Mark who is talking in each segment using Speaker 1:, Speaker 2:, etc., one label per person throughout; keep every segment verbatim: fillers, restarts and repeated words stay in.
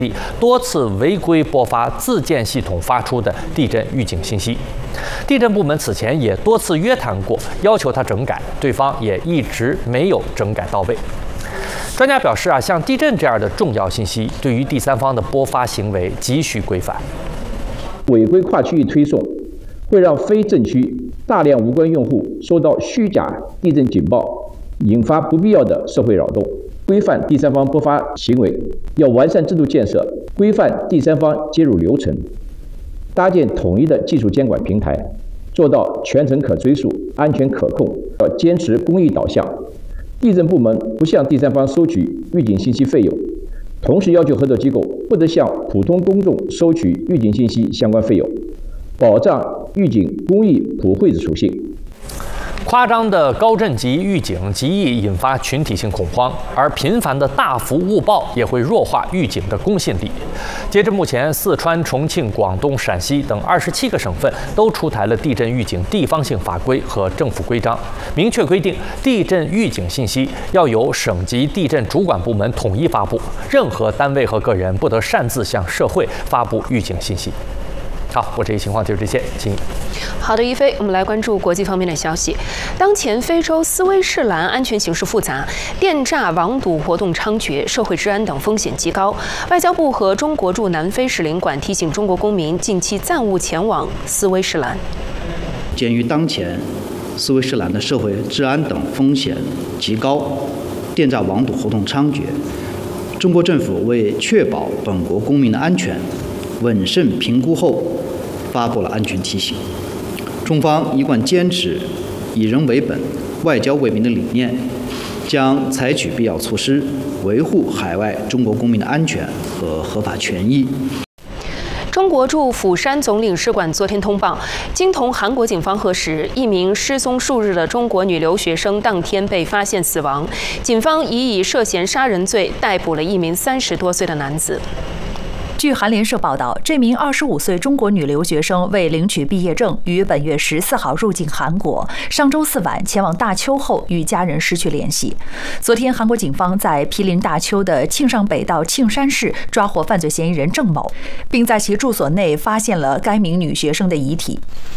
Speaker 1: 多次违规拨发自建系统发出的地震预警信息。地震部门此前也多次约谈过，要求他整改，对方也一直没有整改到位。专家表示啊，像地震这样的重要信息，对于第三方的拨发行为急需规范。
Speaker 2: 违规跨区域推送会让非震区大量无关用户收到虚假地震警报，引发不必要的社会扰动。规范第三方拨发行为，要完善制度建设，规范第三方接入流程，搭建统一的技术监管平台，做到全程可追溯、安全可控。要坚持公益导向，地震部门不向第三方收取预警信息费用，同时要求合作机构不得向普通公众收取预警信息相关费用，保障预警公益普惠的属性。
Speaker 1: 夸张的高震级预警极易引发群体性恐慌，而频繁的大幅误报也会弱化预警的公信力。截至目前，四川、重庆、广东、陕西等二十七个省份都出台了地震预警地方性法规和政府规章，明确规定地震预警信息要由省级地震主管部门统一发布，任何单位和个人不得擅自向社会发布预警信息。好，我这一情况就是这些，请。
Speaker 3: 好的，一飞，我们来关注国际方面的消息。当前非洲斯威士兰安全形势复杂，电诈、网赌活动猖獗，社会治安等风险极高。外交部和中国驻南非使领馆提醒中国公民近期暂勿前往斯威士兰。
Speaker 4: 鉴于当前斯威士兰的社会治安等风险极高，电诈、网赌活动猖獗，中国政府为确保本国公民的安全，稳慎评估后，发布了安全提醒。中方一贯坚持以人为本、外交为民的理念，将采取必要措施，维护海外中国公民的安全和合法权益。
Speaker 3: 中国驻釜山总领事馆昨天通报，经同韩国警方核实，一名失踪数日的中国女留学生当天被发现死亡。警方已以涉嫌杀人罪逮捕了一名三十多岁的男子。
Speaker 5: 据韩联社报道，这名二十五岁中国女留学生为领取毕业证，于本月十四号入境韩国，上周四晚前往大邱后与家人失去联系。昨天，韩国警方在毗邻大邱的庆尚北道庆山市抓获犯罪嫌疑人郑某，并在其住所内发现了该名女学生的遗体。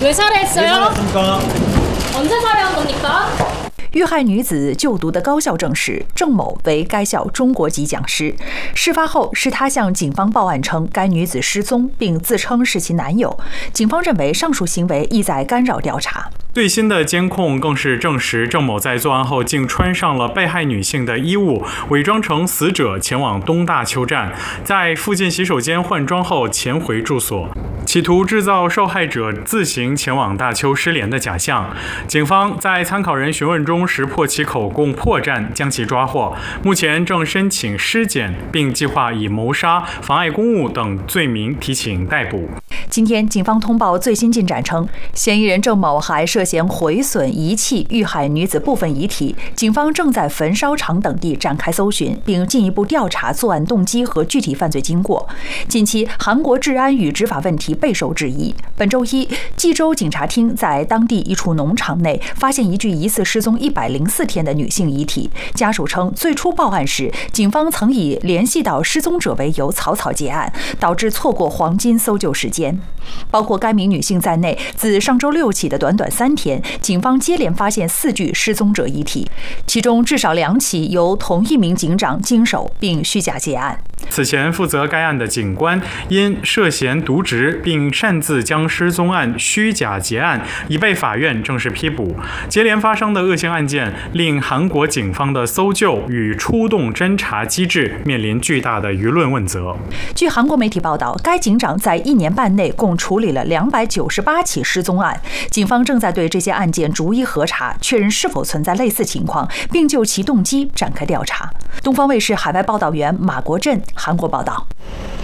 Speaker 5: 遇害女子就读的高校证实，郑某为该校中国籍讲师。事发后，是他向警方报案称该女子失踪，并自称是其男友。警方认为上述行为意在干扰调查。
Speaker 6: 最新的监控更是证实，郑某在作案后竟穿上了被害女性的衣物，伪装成死者前往东大邱站，在附近洗手间换装后潜回住所，企图制造受害者自行前往大邱失联的假象。警方在参考人询问中识破其口供破绽，将其抓获。目前正申请尸检，并计划以谋杀、妨碍公务等罪名提请逮捕。
Speaker 5: 今天，警方通报最新进展称，嫌疑人郑某还涉嫌毁损、遗弃遇害女子部分遗体。警方正在焚烧场等地展开搜寻，并进一步调查作案动机和具体犯罪经过。近期，韩国治安与执法问题备受质疑。本周一，济州警察厅在当地一处农场内发现一具疑似失踪一百零四天的女性遗体。家属称，最初报案时，警方曾以联系到失踪者为由草草结案，导致错过黄金搜救时间。包括该名女性在内，自上周六起的短短三天，警方接连发现四具失踪者遗体，其中至少两起由同一名警长经手并虚假结案。
Speaker 6: 此前负责该案的警官因涉嫌渎职并擅自将失踪案虚假结案，已被法院正式批捕。接连发生的恶性案件令韩国警方的搜救与出动侦查机制面临巨大的舆论问责。
Speaker 5: 据韩国媒体报道，该警长在一年半内共处理了两百九十八起失踪案，警方正在对这些案件逐一核查，确认是否存在类似情况，并就其动机展开调查。东方卫视海外报道员马国振韩国报道。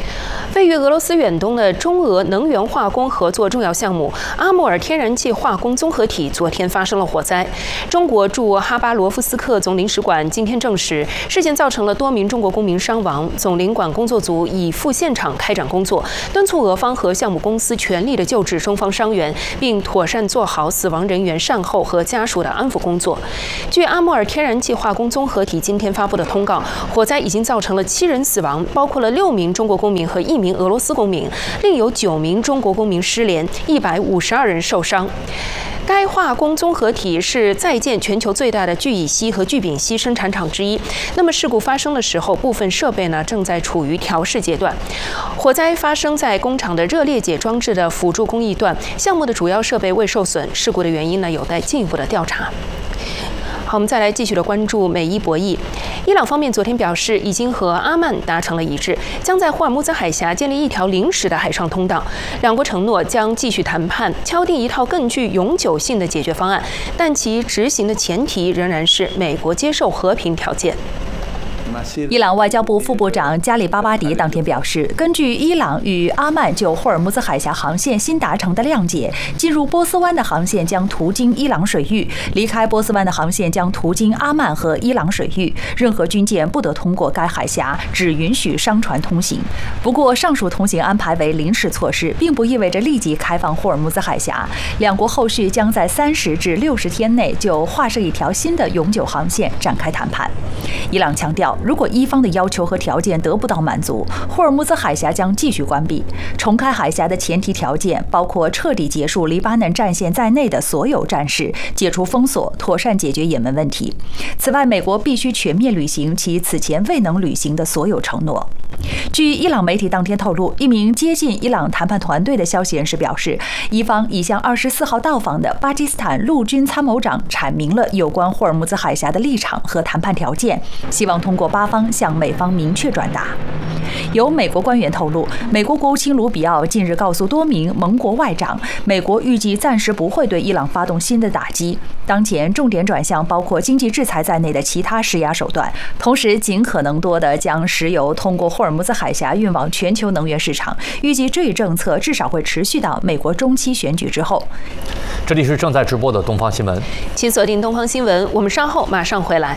Speaker 3: 位于俄罗斯远东的中俄能源化工合作重要项目阿穆尔天然气化工综合体昨天发生了火灾。中国驻哈巴罗夫斯克总领事馆今天证实，事件造成了多名中国公民伤亡。总领馆工作组已赴现场开展工作，敦促俄方和项目公司全力的救治双方伤员，并妥善做好死亡人员善后和家属的安抚工作。据阿穆尔天然气化工综合体今天发布的通告，火灾已经造成了七人死亡，包括了六名中国公民和一名俄罗斯公民，另有九名中国公民失联，一百五十二人受伤。该化工综合体是在建全球最大的聚乙烯和聚丙烯生产厂之一。那么事故发生的时候，部分设备呢正在处于调试阶段。火灾发生在工厂的热裂解装置的辅助工艺段，项目的主要设备未受损。事故的原因呢有待进一步的调查。好，我们再来继续的关注美伊博弈。伊朗方面昨天表示，已经和阿曼达成了一致，将在霍尔木兹海峡建立一条临时的海上通道。两国承诺将继续谈判，敲定一套更具永久性的解决方案，但其执行的前提仍然是美国接受和平条件。
Speaker 5: 伊朗外交部副部长加里巴巴迪当天表示，根据伊朗与阿曼就霍尔木兹海峡航线新达成的谅解，进入波斯湾的航线将途经伊朗水域，离开波斯湾的航线将途经阿曼和伊朗水域，任何军舰不得通过该海峡，只允许商船通行。不过，上述通行安排为临时措施，并不意味着立即开放霍尔木兹海峡。两国后续将在三十至六十天内就划设一条新的永久航线展开谈判。伊朗强调，如果伊方的要求和条件得不到满足，霍尔木兹海峡将继续关闭。重开海峡的前提条件包括彻底结束黎巴嫩战线在内的所有战事，解除封锁，妥善解决也门问题。此外，美国必须全面履行其此前未能履行的所有承诺。据伊朗媒体当天透露，一名接近伊朗谈判团队的消息人士表示，伊方已向二十四号到访的巴基斯坦陆军参谋长阐明了有关霍尔木兹海峡的立场和谈判条件，希望通过巴方向美方明确转达。有美国官员透露，美国国务卿卢比奥近日告诉多名盟国外长，美国预计暂时不会对伊朗发动新的打击，当前重点转向包括经济制裁在内的其他施压手段，同时尽可能多地将石油通过霍尔木兹海峡运往全球能源市场。预计这一政策至少会持续到美国中期选举之后。
Speaker 1: 这里是正在直播的东方新闻，
Speaker 3: 请锁定东方新闻，我们稍后马上回来。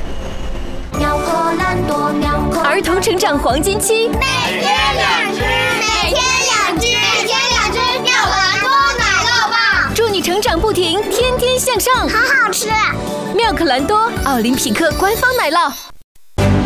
Speaker 7: 儿童成长黄金期，
Speaker 8: 每天两只，每天两只，每天两只妙可蓝多奶酪棒，
Speaker 7: 祝你成长不停，天天向上，
Speaker 8: 好好吃。
Speaker 7: 妙可蓝多，奥林匹克官方奶酪。